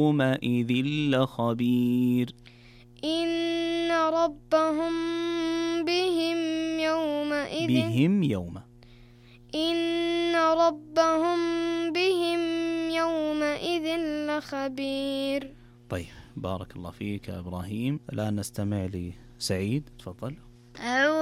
يومئذ لخبير إن ربهم بهم يومئذ لخبير. طيب، بارك الله فيك يا إبراهيم. الآن نستمع لسعيد، تفضل.